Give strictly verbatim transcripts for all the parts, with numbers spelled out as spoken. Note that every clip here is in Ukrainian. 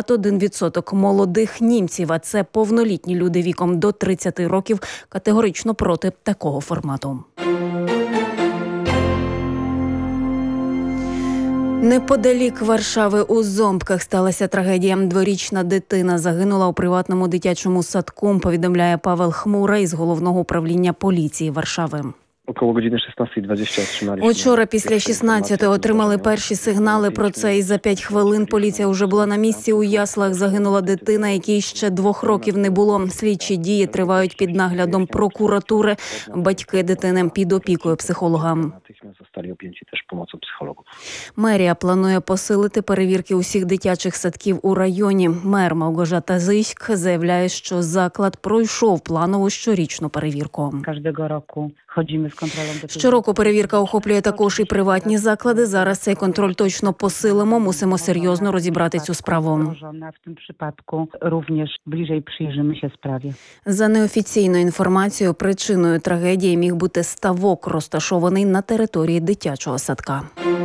п'ятдесят один відсоток молодих німців, а це повнолітні люди віком до тридцяти років, категорично проти такого формату. Неподалік Варшави у Зомбках сталася трагедія. Дворічна дитина загинула у приватному дитячому садку, повідомляє Павел Хмура із Головного управління поліції Варшави. Учора після шістнадцятої отримали перші сигнали про це, і за п'ять хвилин поліція вже була на місці. У яслах загинула дитина, якій ще двох років не було. Слідчі дії тривають під наглядом прокуратури. Батьки дитини під опікою психолога. Мерія планує посилити перевірки усіх дитячих садків у районі. Мер Мałgorzata Zysk заявляє, що заклад пройшов планову щорічну перевірку. Щороку перевірка охоплює також і приватні заклади. Зараз цей контроль точно посилимо. Мусимо серйозно розібрати цю справу. За неофіційною інформацією, причиною трагедії міг бути ставок, розташований на території дитячого садка.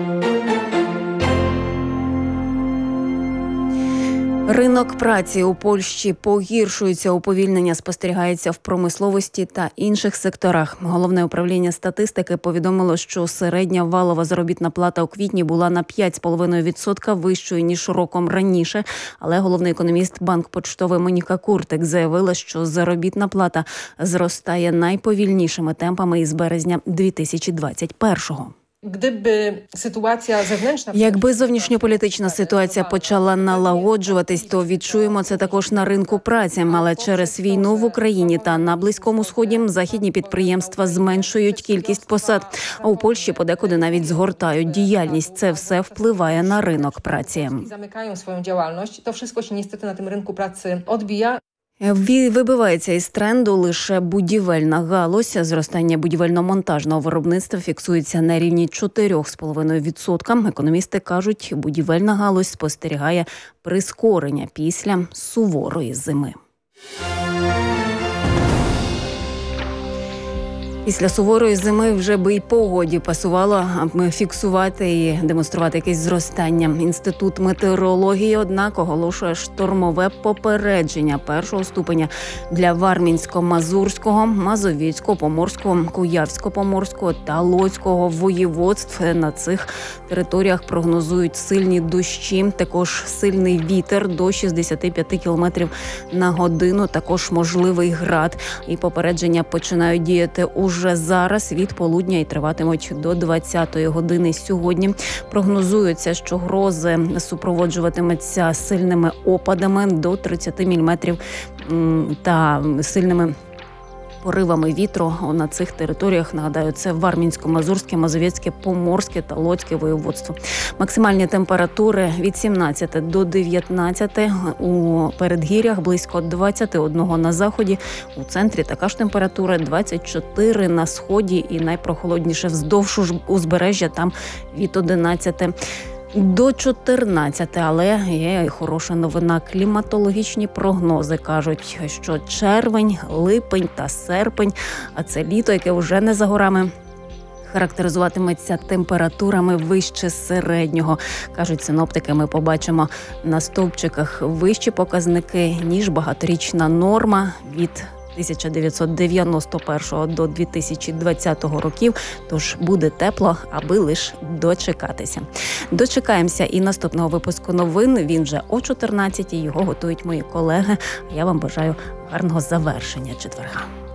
Ринок праці у Польщі погіршується. Уповільнення спостерігається в промисловості та інших секторах. Головне управління статистики повідомило, що середня валова заробітна плата у квітні була на п'ять цілих п'ять десятих відсотка вищою, ніж роком раніше. Але головний економіст Банк Поштовий Моніка Куртик заявила, що заробітна плата зростає найповільнішими темпами із березня дві тисячі двадцять першого. Якби зовнішньополітична ситуація почала налагоджуватись, то відчуємо це також на ринку праці. Але через війну в Україні та на Близькому Сході західні підприємства зменшують кількість посад, а у Польщі подекуди навіть згортають діяльність. Це все впливає на ринок праці. Замикають свою діяльність, то все ж niestety на тому ринку праці відбиває. Вибивається із тренду лише будівельна галузь. Зростання будівельно-монтажного виробництва фіксується на рівні чотири цілих п'ять десятих відсотка. Економісти кажуть, будівельна галузь спостерігає прискорення після суворої зими. Після суворої зими вже би й погоді пасувало фіксувати і демонструвати якесь зростання. Інститут метеорології, однак, оголошує штормове попередження першого ступеня для Вармінсько-Мазурського, Мазовіцько-Поморського, Куявсько-Поморського та Лоцького воєводств. На цих територіях прогнозують сильні дощі, також сильний вітер до шістдесят п'ять кілометрів на годину, також можливий град. І попередження починають діяти у Вже зараз від полудня і триватимуть до двадцятої години сьогодні. Прогнозується, що грози супроводжуватимуться сильними опадами до тридцять міліметрів та сильними поривами вітру на цих територіях. Нагадаю, це Вармінсько-Мазурське, Мазовецьке, Поморське та Лоцьке воєводство. Максимальні температури від сімнадцяти до дев'ятнадцяти у передгір'ях, близько двадцять один на заході. У центрі така ж температура двадцять чотири на сході і найпрохолодніше вздовж узбережжя, там від одинадцяти до чотирнадцяти, але є і хороша новина. Кліматологічні прогнози кажуть, що червень, липень та серпень, а це літо, яке вже не за горами, характеризуватиметься температурами вище середнього. Кажуть синоптики, ми побачимо на стовпчиках вищі показники, ніж багаторічна норма від тисяча дев'ятсот дев'яносто першого до дві тисячі двадцятого років, тож буде тепло, аби лише дочекатися. Дочекаємося і наступного випуску новин, він вже о чотирнадцятій, його готують мої колеги. Я вам бажаю гарного завершення четверга.